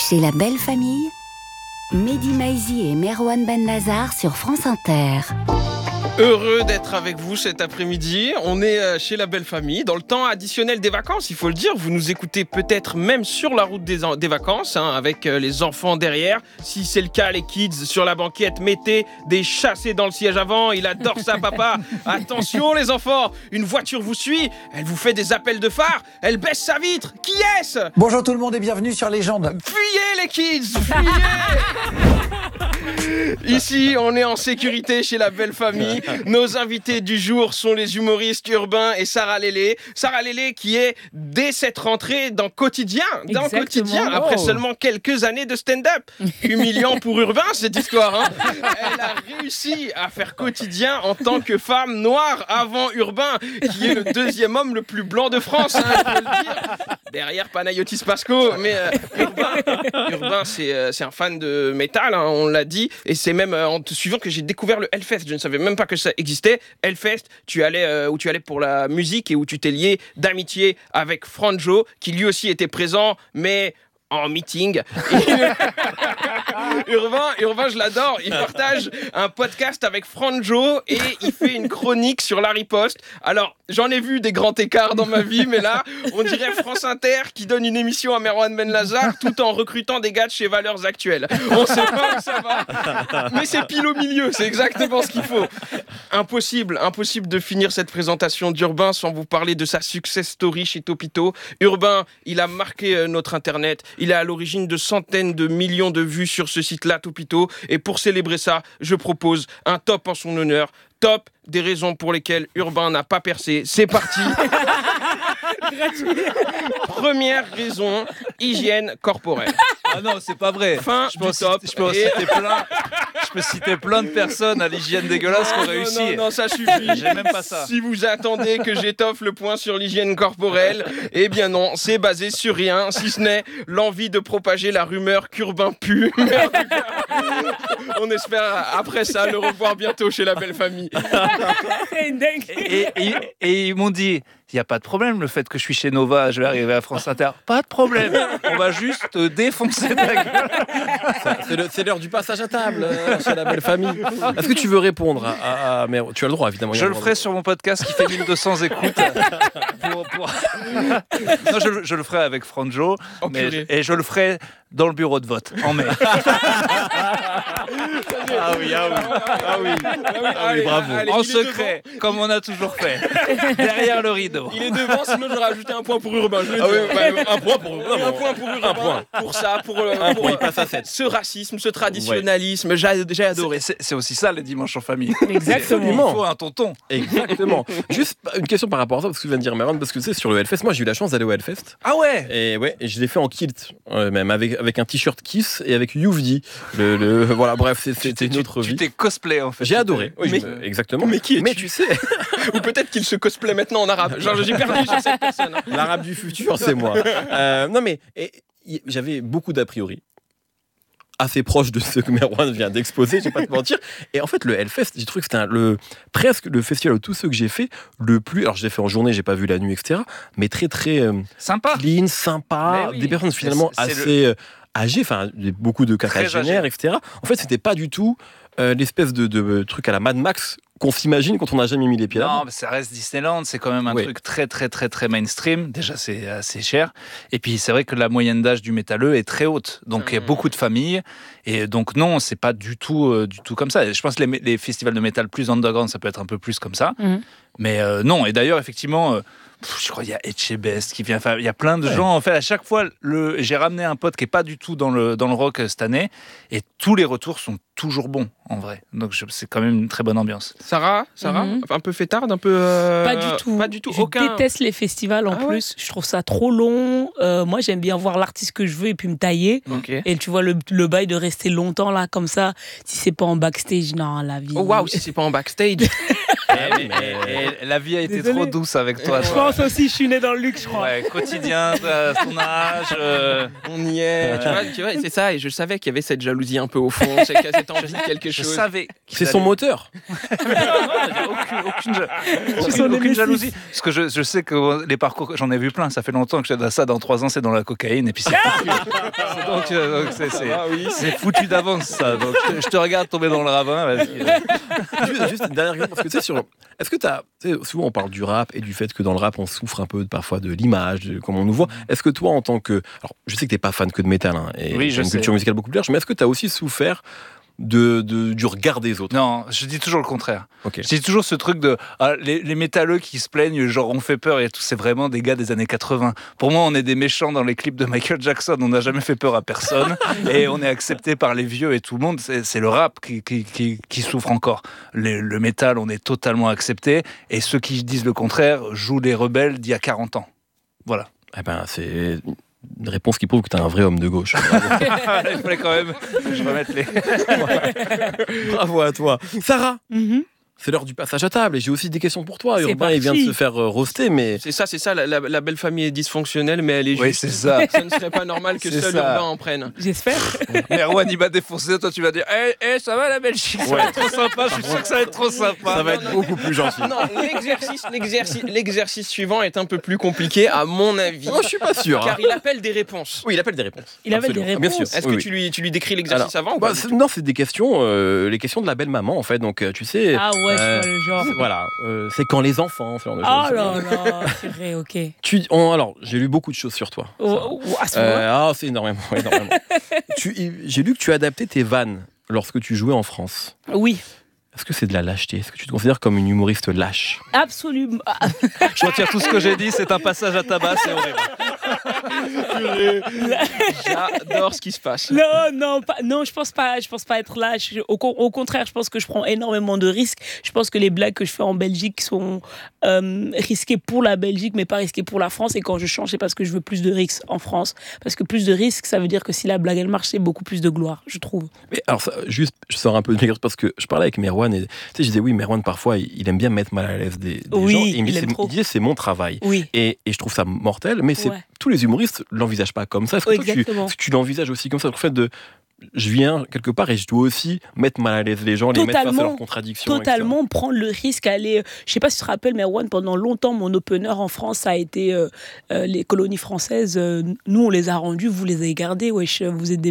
Chez la belle famille, Mehdi Maizi et Merwan Benlazar sur France Inter. Heureux d'être avec vous cet après-midi. On est chez la belle famille, dans le temps additionnel des vacances, il faut le dire. Vous nous écoutez peut-être même sur la route des vacances, avec les enfants derrière. Si c'est le cas, les kids sur la banquette, mettez des chassés dans le siège avant. Il adore ça, papa. Attention les enfants, une voiture vous suit, elle vous fait des appels de phare, elle baisse sa vitre. Qui est-ce ? Bonjour tout le monde et bienvenue sur Légende. Fuyez les kids, fuyez. Ici, on est en sécurité chez la belle famille. Nos invités du jour sont les humoristes Urbain et Sarah Lélé. Sarah Lélé qui est dès cette rentrée dans Quotidien. Dans Quotidien, après seulement quelques années de stand-up. Humiliant pour Urbain cette histoire. Elle a réussi à faire Quotidien en tant que femme noire avant Urbain, qui est le deuxième homme le plus blanc de France, il faut le dire. Derrière Panayotis Pasco, mais Urbain c'est un fan de métal, on l'a dit, et c'est même en te suivant que j'ai découvert le Hellfest. Je ne savais même pas que ça existait. Hellfest, tu allais pour la musique et où tu t'es lié d'amitié avec Franjo, qui lui aussi était présent, mais en meeting. Urbain, je l'adore. Il partage un podcast avec Franjo et il fait une chronique sur la riposte. Alors, j'en ai vu des grands écarts dans ma vie, mais là, on dirait France Inter qui donne une émission à Merwan Benlazar tout en recrutant des gars de chez Valeurs Actuelles. On sait pas où ça va, mais c'est pile au milieu. C'est exactement ce qu'il faut. Impossible de finir cette présentation d'Urbain sans vous parler de sa success story chez Topito. Urbain, il a marqué notre internet. Il est à l'origine de centaines de millions de vues sur ce site-là, Topito. Et pour célébrer ça, je propose un top en son honneur. Top des raisons pour lesquelles Urbain n'a pas percé. C'est parti. Première raison, hygiène corporelle. Ah non, c'est pas vrai. Fin je du top. Je peux citer plein de personnes à l'hygiène dégueulasse qui ont réussi. Non, ça suffit. J'ai même pas ça. Si vous attendez que j'étoffe le point sur l'hygiène corporelle, eh bien non, c'est basé sur rien, si ce n'est l'envie de propager la rumeur qu'Urbain pue. Mais en tout cas, on espère après ça le revoir bientôt chez la belle famille. Et ils m'ont dit, il n'y a pas de problème, le fait que je suis chez Nova, je vais arriver à France Inter, pas de problème, on va juste te défoncer ta gueule. C'est l'heure du passage à table chez la belle famille. Est-ce que tu veux répondre mais tu as le droit évidemment. Je le ferai sur mon podcast qui fait 1200 écoutes. Non, je le ferai avec Franjo, et je le ferai dans le bureau de vote en mai. Ah oui, bravo. Allez, En secret, comme on a toujours fait. Derrière le rideau. Il est devant, sinon j'aurais ajouté un point pour Urbain. Un point pour Un point pour Urbain. Un point. Pour ça, pour il passe à 7. ce racisme, ce traditionnalisme, j'ai adoré. C'est aussi ça les dimanches en famille. Exactement. Il faut un tonton. Exactement. Juste une question par rapport à ça, parce que tu viens de dire Merwan, parce que tu sais, sur le Hellfest, moi j'ai eu la chance d'aller au Hellfest. Ah ouais. Et je l'ai fait en kilt, même avec un t-shirt Kiss et avec Youvdi. Voilà, bref, c'était une autre vie. Tu t'es cosplay en fait. J'ai adoré. Oui, exactement. Mais qui es-tu ? Mais tu sais, Ou peut-être qu'il se cosplay maintenant en arabe. Genre, j'ai perdu sur cette personne. l'arabe du futur, c'est moi. Non mais j'avais beaucoup d'a priori. Assez proche de ce que Merwan vient d'exposer, je vais pas te mentir. Et en fait, le Hellfest, j'ai trouvé que c'était presque le festival de tous ceux que j'ai fait, le plus. Alors, je l'ai fait en journée, j'ai pas vu la nuit, etc. Mais très, très Sympa. clean, sympa. Oui. Des personnes finalement assez âgées, enfin, beaucoup de quadragénaires, etc. En fait, c'était pas du tout l'espèce de truc à la Mad Max qu'on s'imagine quand on n'a jamais mis les pieds là. Non, mais ça reste Disneyland, c'est quand même un truc très très très très mainstream. Déjà, c'est assez cher. Et puis, c'est vrai que la moyenne d'âge du métalleux est très haute. Donc, il y a beaucoup de familles. Et donc, non, c'est pas du tout comme ça. Je pense que les festivals de métal plus underground, ça peut être un peu plus comme ça. Mais non, et d'ailleurs, effectivement... je crois qu'il y a Etchebest qui vient. Enfin, il y a plein de gens. En fait, à chaque fois, j'ai ramené un pote qui est pas du tout dans le rock cette année, et tous les retours sont toujours bons en vrai. Donc c'est quand même une très bonne ambiance. Sarah, un peu fêtarde, un peu. Pas du tout. Je déteste les festivals en plus. Je trouve ça trop long. Moi, j'aime bien voir l'artiste que je veux et puis me tailler. Okay. Et tu vois le bail de rester longtemps là comme ça. Si c'est pas en backstage, non, la vie. Oh waouh, si c'est pas en backstage. Et la vie a été trop douce avec toi. Je pense aussi, je suis né dans le luxe, je crois. Ouais, quotidien, ton âge. On y est. Tu vois, c'est ça. Et je savais qu'il y avait cette jalousie un peu au fond, cette envie de quelque Je chose. savais. C'est son moteur. Aucune jalousie. Parce que je sais que les parcours, j'en ai vu plein. Ça fait longtemps que ça. Dans 3 ans, c'est dans la cocaïne. Et puis c'est foutu. Donc c'est foutu d'avance, ça. Donc je te regarde tomber dans le ravin. Vas-y. Juste une dernière question, parce que tu sais, est-ce que souvent on parle du rap et du fait que dans le rap on souffre un peu parfois de l'image, de comment on nous voit. Est-ce que toi, en tant que, alors je sais que t'es pas fan que de métal, et oui, j'ai une culture musicale beaucoup plus large, mais est-ce que tu as aussi souffert du regard des autres? Non, je dis toujours le contraire. Okay. Je dis toujours ce truc de les métalleux qui se plaignent, genre on fait peur et tout, c'est vraiment des gars des années 80. Pour moi, on est des méchants dans les clips de Michael Jackson, on n'a jamais fait peur à personne et on est accepté par les vieux et tout le monde. C'est le rap qui souffre encore. Le métal, on est totalement accepté et ceux qui disent le contraire jouent les rebelles d'il y a 40 ans. Voilà. Eh ben, c'est une réponse qui prouve que tu es un vrai homme de gauche. Il fallait quand même que je remette les... Bravo à toi. Sarah, c'est l'heure du passage à table et j'ai aussi des questions pour toi. Urbain, il vient de se faire roaster, mais... C'est ça, la belle famille est dysfonctionnelle, mais elle est juste. Oui, c'est ça. Ça ne serait pas normal que seul Urbain en prenne. J'espère. Merwan, il va défoncer, toi tu vas dire ça va la Belgique, ça va être trop sympa, je suis sûr que ça va être trop sympa. Ça va être beaucoup plus gentil. Non, l'exercice suivant est un peu plus compliqué, à mon avis. Non, je suis pas sûr. Car il appelle des réponses. Oui, il appelle des réponses. Il appelle des réponses. Bien sûr. Est-ce que tu lui décris l'exercice avant ou pas non, c'est des questions, les questions de la belle maman en fait. Donc tu sais. Ah ouais, je vois le genre. Voilà, c'est quand les enfants, ce genre de choses. Oh là là, c'est vrai, ok. Alors, j'ai lu beaucoup de choses sur toi. À ce moment-là. C'est énormément. J'ai lu que tu adaptais tes vannes lorsque tu jouais en France. Oui. Est-ce que c'est de la lâcheté? Est-ce que tu te considères comme une humoriste lâche? Absolument. Je retire tout ce que j'ai dit, c'est un passage à tabac, c'est horrible. J'adore ce qui se passe. Non, je pense pas être lâche. Au contraire, je pense que je prends énormément de risques. Je pense que les blagues que je fais en Belgique sont risquées pour la Belgique, mais pas risquées pour la France. Et quand je change, c'est parce que je veux plus de risques en France. Parce que plus de risques, ça veut dire que si la blague elle marche, c'est beaucoup plus de gloire, je trouve. Mais alors, juste, je sors un peu de l'exercice parce que je parlais avec Merwan et tu sais, je disais oui, Merwan parfois il aime bien mettre mal à l'aise des gens. Et il disait c'est mon travail. Oui. Et je trouve ça mortel, mais tous les humoristes l'envisagent pas comme ça. Est-ce que tu l'envisages aussi comme ça, le fait de je viens quelque part et je dois aussi mettre mal à l'aise les gens, les mettre face à leurs contradictions. Totalement, prendre le risque, aller... Je sais pas si tu te rappelles, Merwan, pendant longtemps, mon opener en France, ça a été les colonies françaises. Nous, on les a rendues, vous les avez gardées. Wesh, vous êtes les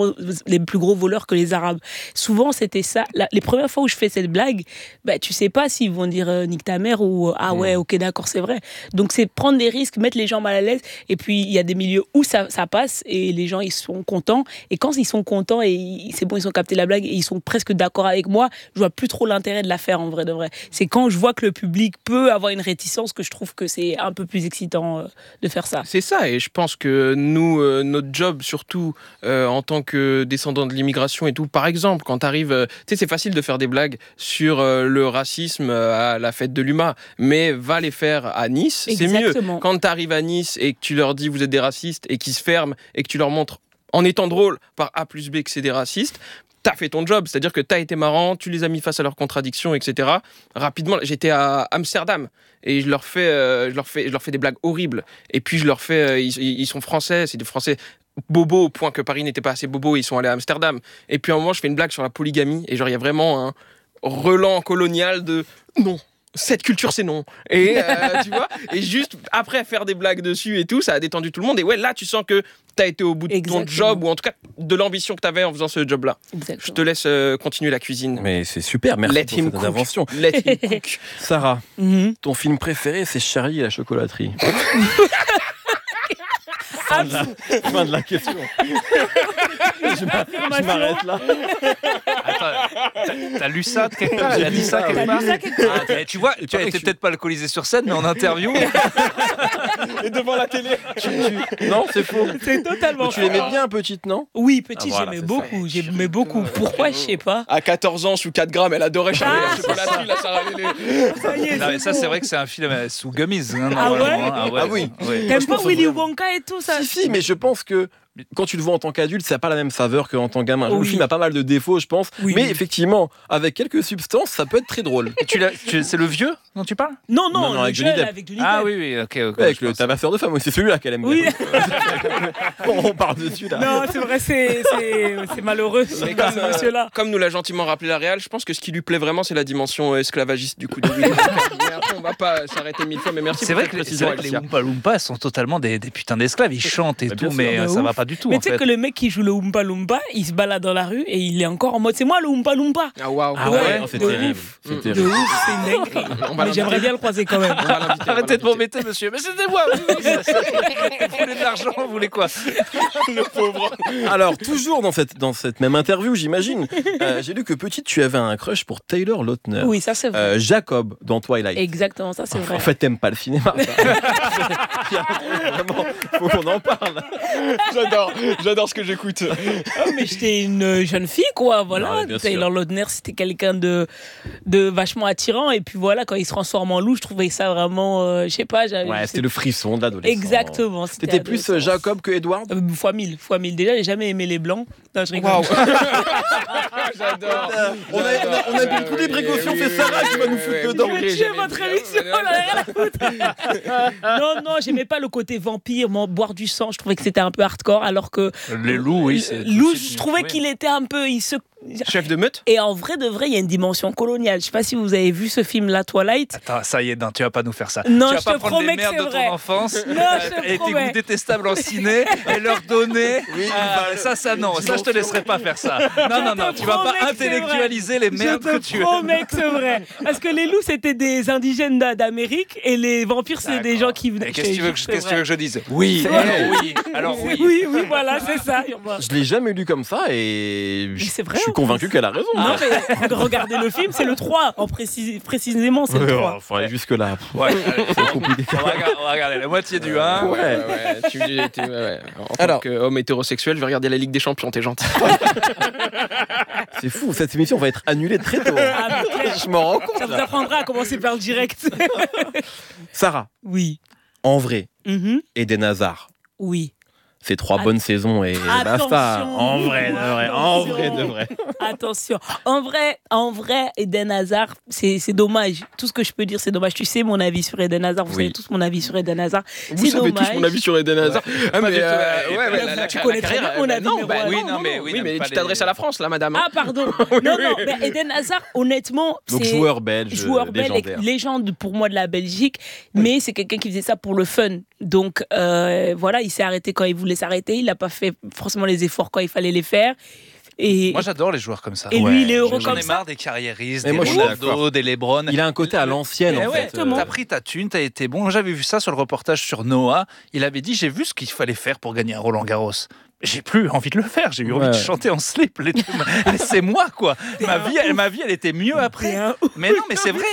plus gros voleurs que les Arabes. Souvent, c'était ça. Les premières fois où je fais cette blague, tu sais pas s'ils vont dire nique ta mère ou ah ouais, ok, d'accord, c'est vrai. Donc, c'est prendre des risques, mettre les gens mal à l'aise. Et puis, il y a des milieux où ça passe et les gens, ils sont contents. Et quand ils sont contents et c'est bon, ils ont capté la blague et ils sont presque d'accord avec moi, je vois plus trop l'intérêt de la faire en vrai de vrai. C'est quand je vois que le public peut avoir une réticence que je trouve que c'est un peu plus excitant de faire ça. C'est ça, et je pense que nous, notre job surtout en tant que descendants de l'immigration et tout, par exemple, quand t'arrives, tu sais, c'est facile de faire des blagues sur le racisme à la fête de l'UMA, mais va les faire à Nice, c'est mieux. Quand t'arrives à Nice et que tu leur dis vous êtes des racistes et qu'ils se ferment et que tu leur montres en étant drôle par A plus B que c'est des racistes, t'as fait ton job, c'est-à-dire que t'as été marrant, tu les as mis face à leurs contradictions, etc. Rapidement, j'étais à Amsterdam et je leur fais des blagues horribles. Et puis je leur fais, ils sont français, c'est des Français bobos au point que Paris n'était pas assez bobo, ils sont allés à Amsterdam. Et puis à un moment, je fais une blague sur la polygamie et genre il y a vraiment un relent colonial de non. Cette culture, c'est non. Et tu vois, et juste après faire des blagues dessus et tout, ça a détendu tout le monde. Et ouais, là, tu sens que t'as été au bout de ton job, ou en tout cas de l'ambition que t'avais en faisant ce job-là. Je te laisse continuer la cuisine. Mais c'est super, merci pour cette intervention. Let him cook. Sarah, ton film préféré, c'est Charlie et la chocolaterie. Fin de la question. Je m'arrête là. Attends, t'as lu ça quelque part? Il a dit ça quelque part? Tu vois, tu n'étais peut-être pas alcoolisé sur scène, mais en interview. Et devant la télé. Non, c'est faux. C'est totalement Tu l'aimais bien, petite, non? Oui, petite, j'aimais beaucoup. Pourquoi, je sais pas. À 14 ans, sous 4 grammes, elle adorait Charlie la chocolaterie, la Sarah Lélé. Non, mais ça, c'est vrai que c'est un film sous gummies. Ah ouais? Ah oui. T'aimes pas Willy Wonka et tout ça? Si, mais je pense que quand tu le vois en tant qu'adulte, ça n'a pas la même saveur qu'en tant que gamin. Le Oui. film a pas mal de défauts, je pense. Oui, mais oui. effectivement, avec quelques substances, ça peut être très drôle. Et c'est le vieux dont tu parles? Non, Non, le avec Johnny jeune, Depp. avec Johnny Ah Depp. oui, oui, ok. Ouais, avec je le pense. tabasseur de femmes, c'est celui-là qu'elle aime Oui. bien. On parle dessus là. Non, c'est vrai, c'est malheureux, ce Mais comme, monsieur-là. comme nous l'a gentiment rappelé la Real, je pense que ce qui lui plaît vraiment, c'est la dimension esclavagiste du coup de Will Smith. Mais après, on va pas s'arrêter 1000 fois, mais merci C'est pour vrai cette que, c'est précision, vrai que les Alicia. Oompa Loompas sont totalement des putains d'esclaves. Ils chantent et Bah, tout, bien mais sûr. ça De va ouf. pas du tout. Mais en tu sais fait. que le mec qui joue le Oompa Loompa, il se balade dans la rue et il est encore en mode c'est moi le Oompa Loompa. Ah waouh. Ah Ouais, ouais, c'est de terrible. ouf. C'est De terrible. ouf, c'est une dinguerie. On va Mais j'aimerais bien le croiser quand même. On va l'inviter, on va Arrêtez de l'inviter. m'embêter, monsieur. Mais c'était moi. Vous voulez de l'argent, vous voulez quoi? Le pauvre. Alors, toujours dans cette même interview, j'imagine, j'ai lu que petite, tu avais un crush pour Taylor Lautner. Oui, ça c'est vrai. Jacob dans Twilight. Exactement, ça c'est vrai. En fait, t'aimes pas le cinéma. Vraiment, faut qu'on en parle. J'adore ce que j'écoute. Oh, mais j'étais une jeune fille, quoi. Non, Voilà. mais bien sûr. Taylor Lautner, c'était quelqu'un de vachement attirant. Et puis voilà, quand il se transforme en loup, je trouvais ça vraiment. Je sais pas. Ouais, c'était le frisson de l'adolescence. Exactement. c'était T'étais plus adolescence. Jacob que Edward? Fois mille. Déjà, j'ai jamais aimé les blancs. Non, je rigole. Waouh. J'adore. On a pris toutes les précautions, c'est Sarah qui va nous foutre dedans. Je vais tuer votre émission, on a rien à foutre. Non, j'aimais pas le côté vampire, boire du sang. Je trouvais que c'était un peu hardcore, alors que Les loups, oui. c'est- Lou, c'est- je trouvais oui. qu'il était un peu. Chef de meute. Et en vrai de vrai, il y a une dimension coloniale. Je sais pas si vous avez vu ce film-là, Twilight. Attends, ça y est, non, tu vas pas nous faire ça. Non, tu vas je pas te prendre les promets que merdes c'est de vrai. ton enfance Non, je te et tes promets. goûts détestables en ciné et leur donner. Ça non, ça je te laisserai pas faire ça. Non, tu vas promets pas que c'est intellectualiser les merdes Je que te tu as. promets que c'est vrai. Parce que les loups, c'était des indigènes d'Amérique et les vampires, c'est des gens qui venaient. Et qu'est-ce que tu veux que C'est vrai. je dise? Oui, oui. Alors oui. Oui, voilà, c'est ça. Je l'ai jamais lu comme ça et Mais c'est vrai, je suis en convaincu qu'elle a raison. Non, mais regardez le film, c'est le 3. Précisément, c'est le 3. Faut aller jusque là. Ouais, allez, C'est compliqué. on va regarder la moitié du 1. Ouais. En tant Alors- qu'homme hétérosexuel, je vais regarder la Ligue des Champions, t'es gentil. C'est fou, cette émission va être annulée très tôt. Ah, mais clair. Je m'en rends compte. Ça vous là. apprendra à commencer par le direct. Sarah, Oui. en vrai, Mhm. Eden Hazard, Oui. c'est 3 bonnes saisons et Attention. basta. En vrai, de vrai. En Attention. vrai, de vrai. Attention. En vrai, Eden Hazard, c'est dommage. Tout ce que je peux dire, c'est dommage. Tu sais mon avis sur Eden Hazard. Vous Oui. savez tous mon avis sur Eden Hazard. Vous C'est savez dommage. tous mon avis sur Eden Hazard. Ah, Pas mais du tout, tu connais très bien mon avis, Non, mais bah, voilà. oui, Non, mais, non, oui, mais pas tu les- t'adresses à la France, là, madame. Ah, pardon. Non, mais Eden Hazard, honnêtement, Donc c'est joueur belge, joueur belge, légendaire. légende pour moi de la Belgique, mais c'est quelqu'un qui faisait ça pour le fun. Donc voilà, il s'est arrêté quand il voulait s'arrêter. Il n'a pas fait forcément les efforts quand il fallait les faire. Et, Moi j'adore les joueurs comme ça. et lui, il est heureux J'en comme ai ça. marre des carriéristes, Mais des moi, je suis Ronaldo, d'accord. des Lebron. Il a un côté à l'ancienne, Eh en ouais, fait. exactement. T'as pris ta thune, t'as été bon. J'avais vu ça sur le reportage sur Noah. Il avait dit j'ai vu ce qu'il fallait faire pour gagner un Roland Garros. J'ai plus envie de le faire. J'ai eu envie de Ouais. chanter en slip. Laissez-moi quoi. Ma vie, elle était mieux après. Mais non, mais c'est vrai.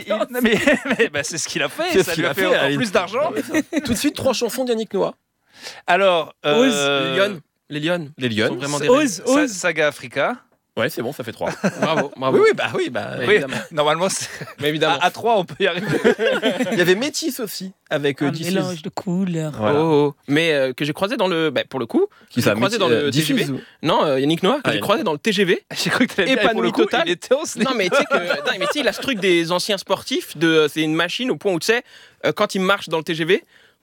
Mais c'est ce qu'il a fait. C'est Ça ce lui qu'il a a fait fait, encore allez. plus d'argent. Tout de suite, 3 chansons d'Yannick Noah. Alors, Les Lyonnes. Les Lyonnes. Les Sont Lyonnes. vraiment des Ose. Saga Africa. Ouais, c'est bon, ça fait 3. Bravo, bravo. Oui, Mais Oui, évidemment. normalement, Mais évidemment. à 3, on peut y arriver. Il y avait Métis aussi, avec Un Diffuse. mélange de couleurs. Voilà. Oh, oh. Mais que j'ai croisé dans le. Pour le coup. Qui j'ai ça, croisé Métis, dans le Diffuse TGV. ou- Non, Yannick Noah, que Ah, j'ai croisé dans le TGV. J'ai cru que t'allais dire, pour Épanoui le coup, total. il était au slip. Non, mais tu sais que. Non, mais tu sais, il a ce truc des anciens sportifs. C'est une machine au point où tu sais, quand il marche dans le TGV.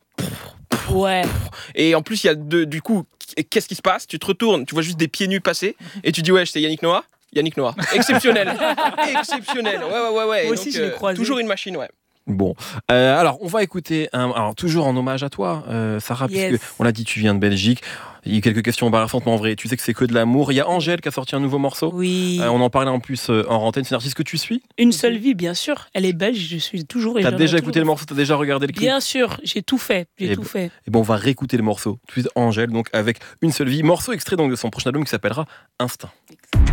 Ouais. Et en plus, il y a du coup, qu'est-ce qui se passe? Tu te retournes, tu vois juste des pieds nus passer, et tu dis, ouais, c'est Yannick Noah. Yannick Noah. Exceptionnel. Exceptionnel. Ouais. Et Moi aussi, donc, je l'ai croisé. Toujours une machine, ouais. Bon, alors on va écouter, alors toujours en hommage à toi, Sarah, Yes. puisque on l'a dit, tu viens de Belgique. Il y a quelques questions embarrassantes, mais en vrai, tu sais que c'est que de l'amour. Il y a Angèle qui a sorti un nouveau morceau. Oui. On en parlait en plus en antenne. C'est une artiste que tu suis. Une seule vie, bien sûr. Elle est belge, je suis toujours. et T'as j'en ai déjà toujours écouté le morceau, t'as déjà regardé le clip. Bien sûr, j'ai tout fait. Eh J'ai tout ben, fait. Et bon, on va réécouter le morceau. Tout de suite, Angèle, donc avec Une seule vie, morceau extrait donc de son prochain album qui s'appellera Instinct.